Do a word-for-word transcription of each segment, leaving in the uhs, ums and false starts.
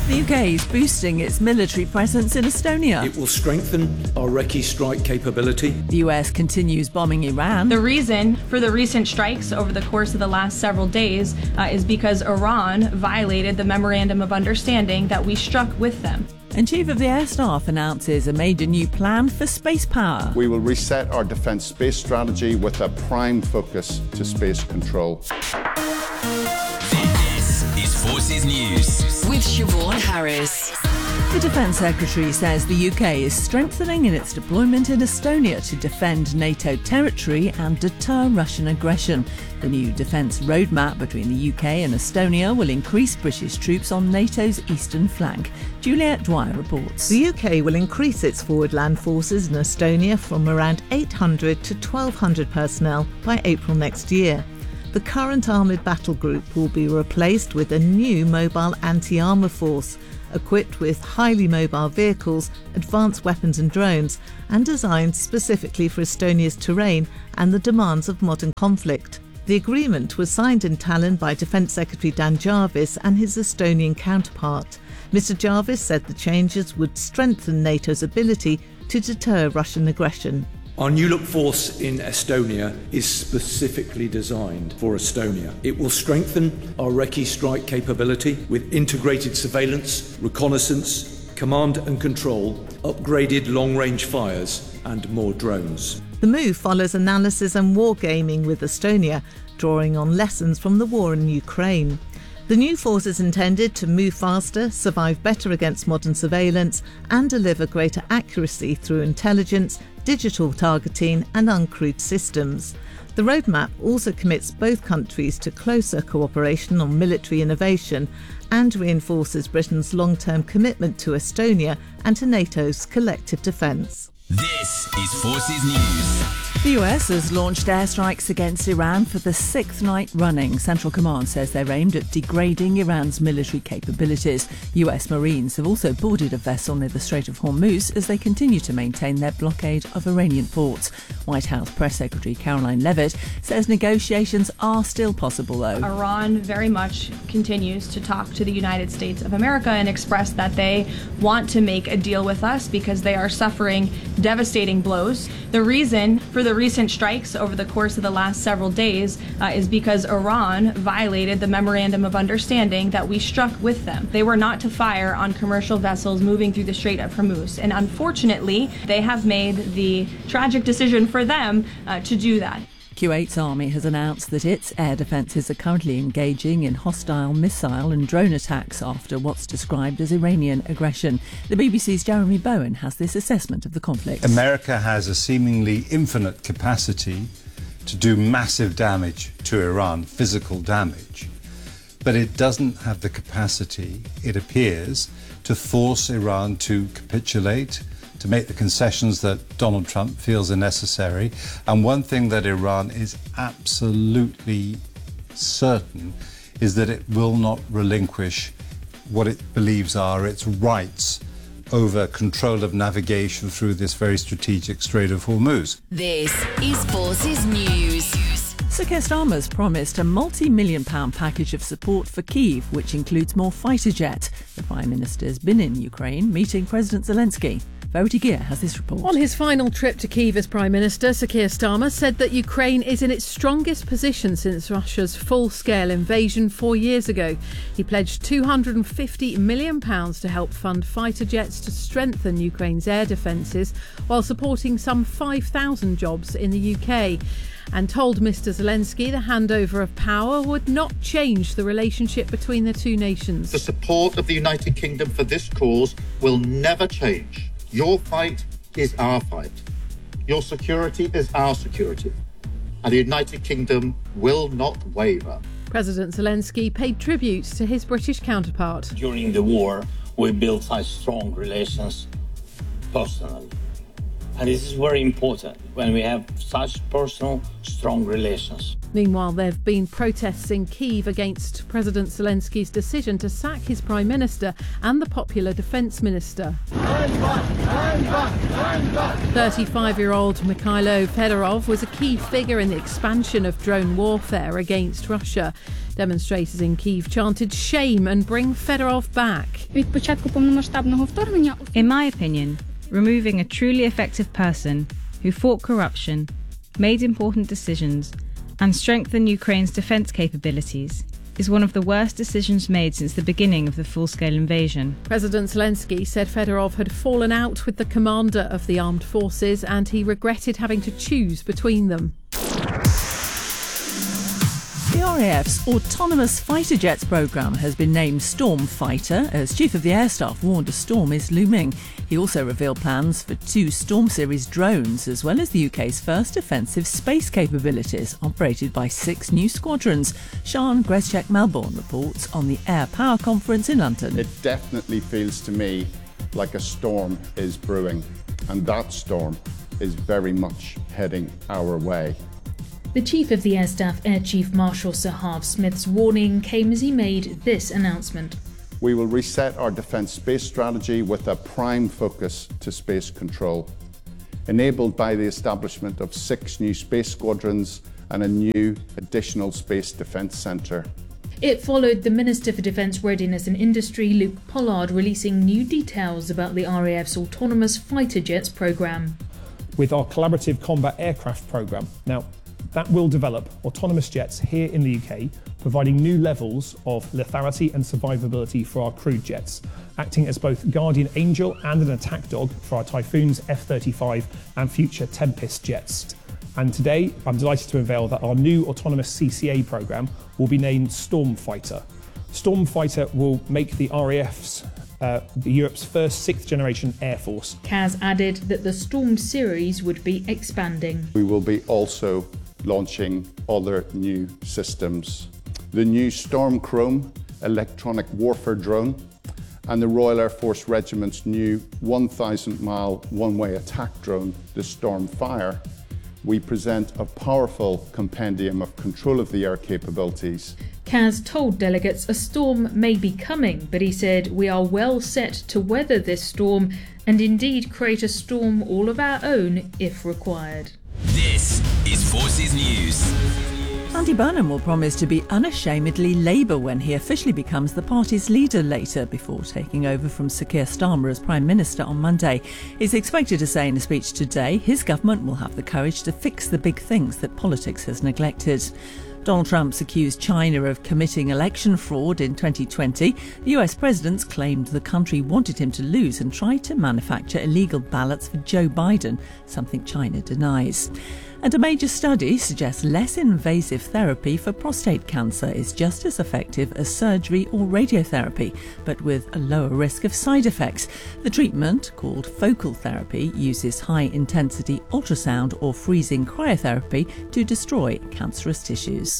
The U K is boosting its military presence in Estonia. It will strengthen our Recce strike capability. The U S continues bombing Iran. The reason for the recent strikes over the course of the last several days uh, is because Iran violated the Memorandum of Understanding that we struck with them. And Chief of the Air Staff announces a major new plan for space power. We will reset our defence space strategy with a prime focus to space control. This is Forces News with Siobhan Harris. The Defence Secretary says the U K is strengthening in its deployment in Estonia to defend NATO territory and deter Russian aggression. The new defence roadmap between the U K and Estonia will increase British troops on NATO's eastern flank. Juliette Dwyer reports. The U K will increase its forward land forces in Estonia from around eight hundred to twelve hundred personnel by April next year. The current armoured battle group will be replaced with a new mobile anti-armour force, equipped with highly mobile vehicles, advanced weapons and drones, and designed specifically for Estonia's terrain and the demands of modern conflict. The agreement was signed in Tallinn by Defence Secretary Dan Jarvis and his Estonian counterpart. Mister Jarvis said the changes would strengthen NATO's ability to deter Russian aggression. Our new look force in Estonia is specifically designed for Estonia. It will strengthen our Recce strike capability with integrated surveillance, reconnaissance, command and control, upgraded long-range fires and more drones. The move follows analysis and wargaming with Estonia, drawing on lessons from the war in Ukraine. The new force is intended to move faster, survive better against modern surveillance, and deliver greater accuracy through intelligence, digital targeting and uncrewed systems. The roadmap also commits both countries to closer cooperation on military innovation and reinforces Britain's long-term commitment to Estonia and to NATO's collective defence. This is Forces News. The U S has launched airstrikes against Iran for the sixth night running. Central Command says they're aimed at degrading Iran's military capabilities. U S Marines have also boarded a vessel near the Strait of Hormuz as they continue to maintain their blockade of Iranian ports. White House Press Secretary Caroline Leavitt says negotiations are still possible, though. Iran very much continues to talk to the United States of America and express that they want to make a deal with us because they are suffering devastating blows. The reason for the recent strikes over the course of the last several days uh, is because Iran violated the Memorandum of Understanding that we struck with them. They were not to fire on commercial vessels moving through the Strait of Hormuz, and unfortunately they have made the tragic decision for them uh, to do that. Kuwait's army has announced that its air defences are currently engaging in hostile missile and drone attacks after what's described as Iranian aggression. The B B C's Jeremy Bowen has this assessment of the conflict. America has a seemingly infinite capacity to do massive damage to Iran, physical damage, but it doesn't have the capacity, it appears, to force Iran to capitulate, to make the concessions that Donald Trump feels are necessary. And one thing that Iran is absolutely certain is that it will not relinquish what it believes are its rights over control of navigation through this very strategic Strait of Hormuz. This is Forces News. Sir Keir Starmer's promised a multi-million pound package of support for Kyiv, which includes more fighter jets. The Prime Minister's been in Ukraine meeting President Zelensky. Verity Gear has this report. On his final trip to Kyiv as Prime Minister, Sir Keir Starmer said that Ukraine is in its strongest position since Russia's full-scale invasion four years ago. He pledged two hundred fifty million pounds to help fund fighter jets to strengthen Ukraine's air defences, while supporting some five thousand jobs in the U K. And told Mr Zelensky the handover of power would not change the relationship between the two nations. The support of the United Kingdom for this cause will never change. Your fight is our fight. Your security is our security. And the United Kingdom will not waver. President Zelensky paid tribute to his British counterpart. During the war, we built such strong relations personally. And this is very important when we have such personal, strong relations. Meanwhile, there have been protests in Kyiv against President Zelensky's decision to sack his Prime Minister and the popular Defence Minister. thirty-five-year-old Mikhailo Fedorov was a key figure in the expansion of drone warfare against Russia. Demonstrators in Kyiv chanted shame and bring Fedorov back. In my opinion, removing a truly effective person who fought corruption, made important decisions, and strengthened Ukraine's defence capabilities is one of the worst decisions made since the beginning of the full-scale invasion. President Zelensky said Fedorov had fallen out with the commander of the armed forces and he regretted having to choose between them. The R A F's Autonomous Fighter Jets programme has been named Storm Fighter as Chief of the Air Staff warned a storm is looming. He also revealed plans for two Storm Series drones as well as the U K's first offensive space capabilities operated by six new squadrons. Sean Greschek-Melbourne reports on the Air Power Conference in London. It definitely feels to me like a storm is brewing, and that storm is very much heading our way. The Chief of the Air Staff, Air Chief Marshal Sir Harv Smith's warning came as he made this announcement. We will reset our defence space strategy with a prime focus to space control, enabled by the establishment of six new space squadrons and a new additional space defence centre. It followed the Minister for Defence Readiness and Industry, Luke Pollard, releasing new details about the R A F's Autonomous Fighter Jets programme. With our Collaborative Combat Aircraft programme. Now, that will develop autonomous jets here in the U K, providing new levels of lethality and survivability for our crewed jets, acting as both guardian angel and an attack dog for our Typhoons, F thirty-five and future Tempest jets. And today, I'm delighted to unveil that our new autonomous C C A programme will be named Storm Fighter. Storm Fighter will make the R A F's uh, the Europe's first sixth generation air force. Kaz added that the Storm series would be expanding. We will be also launching other new systems. The new Storm Chrome electronic warfare drone and the Royal Air Force Regiment's new one thousand mile one-way attack drone, the Storm Fire. We present a powerful compendium of control of the air capabilities. Kaz told delegates a storm may be coming, but he said we are well set to weather this storm and indeed create a storm all of our own if required. This is Forces News. Andy Burnham will promise to be unashamedly Labour when he officially becomes the party's leader later, before taking over from Sir Keir Starmer as Prime Minister on Monday. He's expected to say in a speech today his government will have the courage to fix the big things that politics has neglected. Donald Trump's accused China of committing election fraud in twenty twenty. The U S president's claimed the country wanted him to lose and tried to manufacture illegal ballots for Joe Biden, something China denies. And a major study suggests less invasive therapy for prostate cancer is just as effective as surgery or radiotherapy, but with a lower risk of side effects. The treatment, called focal therapy, uses high-intensity ultrasound or freezing cryotherapy to destroy cancerous tissues.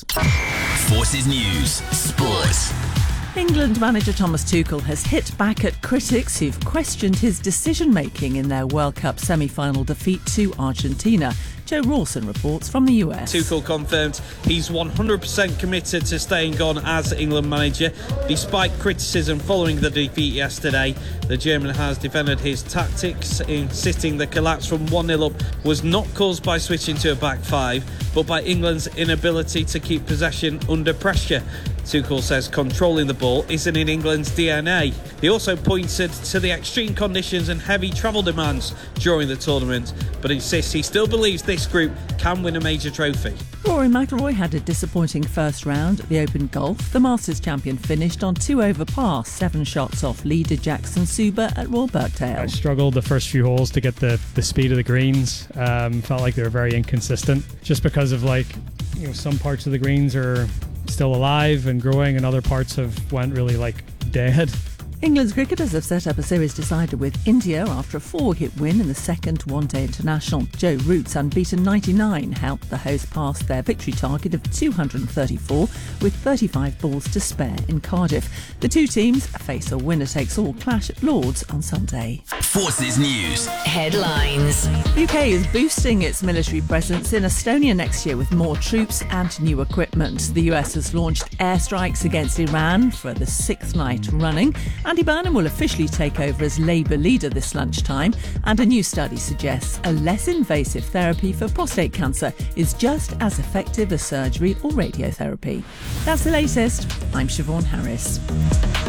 Forces News Sport. England manager Thomas Tuchel has hit back at critics who've questioned his decision-making in their World Cup semi-final defeat to Argentina. Joe Rawson reports from the U S. Tuchel confirmed he's one hundred percent committed to staying on as England manager. Despite criticism following the defeat yesterday, the German has defended his tactics, insisting the collapse from one nil up was not caused by switching to a back five, but by England's inability to keep possession under pressure. Tuchel says controlling the ball isn't in England's D N A. He also pointed to the extreme conditions and heavy travel demands during the tournament, but insists he still believes this group can win a major trophy. Rory McIlroy had a disappointing first round at the Open Golf. The Masters champion finished on two over par, seven shots off leader Jackson Suba at Royal Birkdale. I struggled the first few holes to get the, the speed of the greens. Um, felt like they were very inconsistent, just because of like, you know, some parts of the greens are still alive and growing and other parts have went really like dead. England's cricketers have set up a series decider with India after a four-wicket win in the second one-day international. Joe Root's unbeaten ninety-nine helped the hosts pass their victory target of two hundred thirty-four with thirty-five balls to spare in Cardiff. The two teams face a winner-takes-all clash at Lord's on Sunday. Forces News Headlines. The U K is boosting its military presence in Estonia next year with more troops and new equipment. The U S has launched airstrikes against Iran for the sixth night running. Andy Burnham will officially take over as Labour leader this lunchtime, and a new study suggests a less invasive therapy for prostate cancer is just as effective as surgery or radiotherapy. That's the latest. I'm Siobhan Harris.